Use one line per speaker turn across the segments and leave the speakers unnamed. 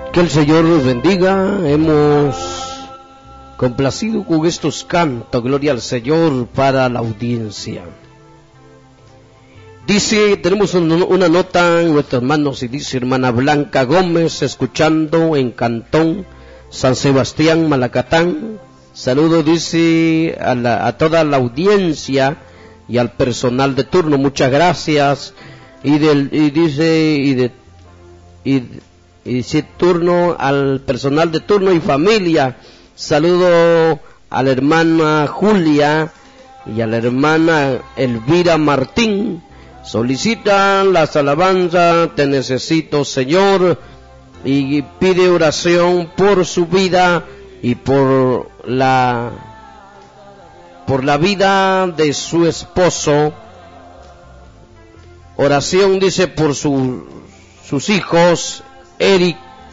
Que el Señor los bendiga. Hemos complacido con estos cantos, gloria al Señor, para la audiencia. Dice, tenemos una nota en nuestras manos y dice: hermana Blanca Gómez, escuchando en Cantón San Sebastián, Malacatán. Saludo, dice, a toda la audiencia y al personal de turno, muchas gracias. Y dice turno al personal de turno y familia. Saludo a la hermana Julia y a la hermana Elvira Martín. Solicitan las alabanzas, te necesito, Señor, y pide oración por su vida y por la vida de su esposo. Oración, dice, por sus hijos Eric,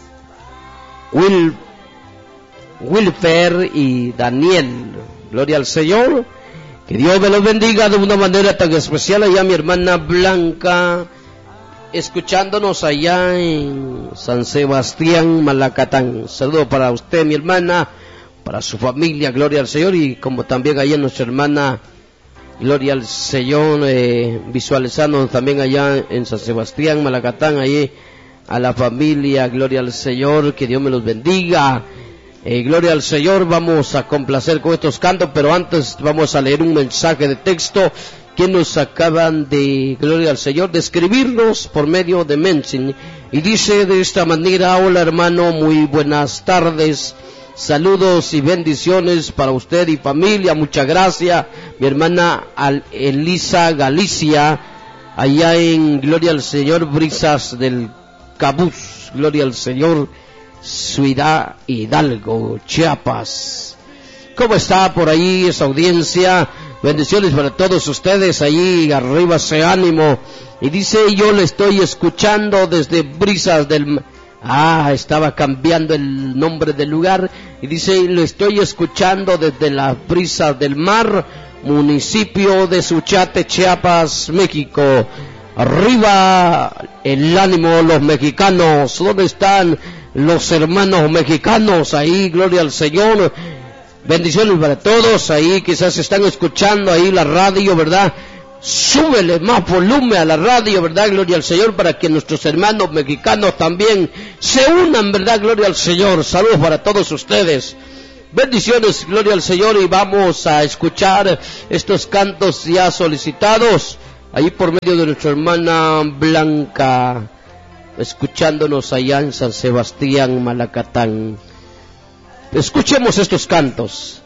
Wilfer y Daniel. Gloria al Señor. Que Dios me los bendiga de una manera tan especial. Allá mi hermana Blanca, escuchándonos allá en San Sebastián, Malacatán. Saludo para usted, mi hermana, para su familia, gloria al Señor. Y como también allá nuestra hermana, gloria al Señor, visualizando también allá en San Sebastián, Malacatán, allí a la familia, gloria al Señor, que Dios me los bendiga. Gloria al Señor. Vamos a complacer con estos cantos, pero antes vamos a leer un mensaje de texto que nos acaban de, gloria al Señor, de escribirnos por medio de Mensing, y dice de esta manera: hola hermano, muy buenas tardes, saludos y bendiciones para usted y familia, muchas gracias. Mi hermana Elisa Galicia, allá en, gloria al Señor, Brisas del Cabús, gloria al Señor, Ciudad Hidalgo, Chiapas. ¿Cómo está por ahí esa audiencia? Bendiciones para todos ustedes ahí arriba, ese ánimo. Y dice: yo le estoy escuchando desde Brisas del... estaba cambiando el nombre del lugar. Y dice: lo estoy escuchando desde las Brisas del Mar, municipio de Suchate, Chiapas, México. Arriba el ánimo, los mexicanos. ¿Dónde están los hermanos mexicanos? Ahí, gloria al Señor. Bendiciones para todos. Ahí quizás están escuchando ahí la radio, ¿verdad? Súbele más volumen a la radio, ¿verdad? Gloria al Señor, para que nuestros hermanos mexicanos también se unan, ¿verdad? Gloria al Señor. Saludos para todos ustedes. Bendiciones, gloria al Señor. Y vamos a escuchar estos cantos ya solicitados ahí por medio de nuestra hermana Blanca, escuchándonos allá en San Sebastián, Malacatán. Escuchemos estos cantos.